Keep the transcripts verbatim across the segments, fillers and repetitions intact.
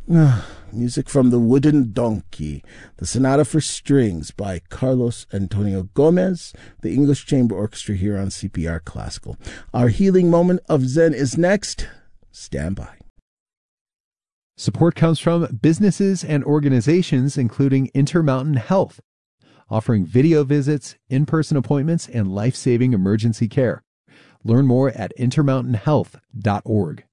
Music from The Wooden Donkey, the Sonata for Strings by Carlos Antonio Gomez, the English Chamber Orchestra here on C P R Classical. Our healing moment of Zen is next. Stand by. Support comes from businesses and organizations including Intermountain Health, offering video visits, in-person appointments, and life-saving emergency care. Learn more at intermountain health dot org.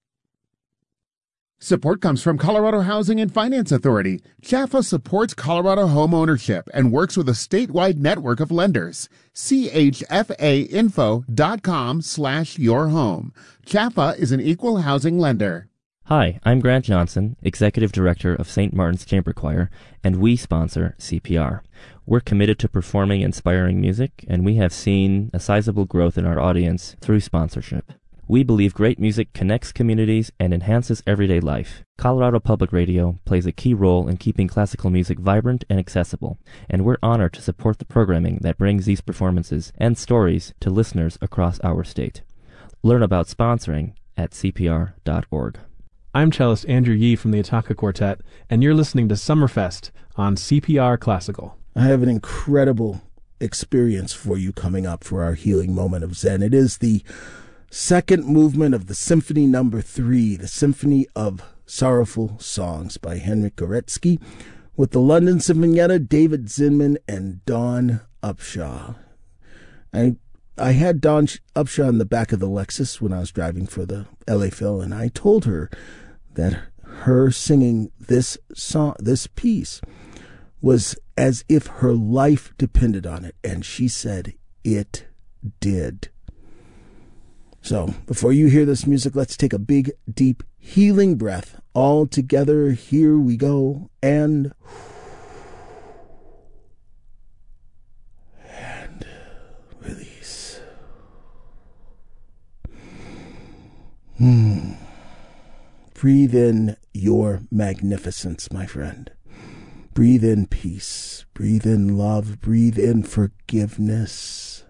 Support comes from Colorado Housing and Finance Authority. C H A F A supports Colorado home ownership and works with a statewide network of lenders. C H F A info dot com slash your home. C H A F A is an equal housing lender. Hi, I'm Grant Johnson, Executive Director of Saint Martin's Chamber Choir, and we sponsor C P R. We're committed to performing inspiring music, and we have seen a sizable growth in our audience through sponsorship. We believe great music connects communities and enhances everyday life. Colorado Public Radio plays a key role in keeping classical music vibrant and accessible, and we're honored to support the programming that brings these performances and stories to listeners across our state. Learn about sponsoring at C P R dot org. I'm cellist Andrew Yee from the Ataka Quartet, and you're listening to Summerfest on C P R Classical. I have an incredible experience for you coming up for our healing moment of Zen. It is the second movement of the Symphony Number Three, the Symphony of Sorrowful Songs by Henryk Gorecki, with the London Sinfonietta, David Zinman, and Dawn Upshaw. I I had Dawn Upshaw in the back of the Lexus when I was driving for the L A Phil, and I told her that her singing this song, this piece, was as if her life depended on it, and she said it did. So, before you hear this music, let's take a big, deep, healing breath. All together, here we go, and... and release. Hmm. Breathe in your magnificence, my friend. Breathe in peace. Breathe in love. Breathe in forgiveness.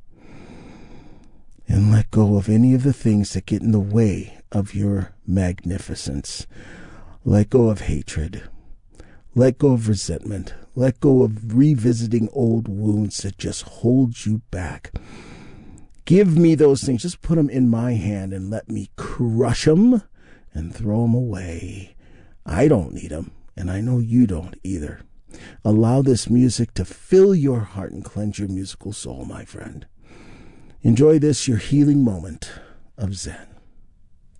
And let go of any of the things that get in the way of your magnificence. Let go of hatred. Let go of resentment. Let go of revisiting old wounds that just hold you back. Give me those things. Just put them in my hand and let me crush them and throw them away. I don't need them, and I know you don't either. Allow this music to fill your heart and cleanse your musical soul, my friend. Enjoy this, your healing moment of Zen.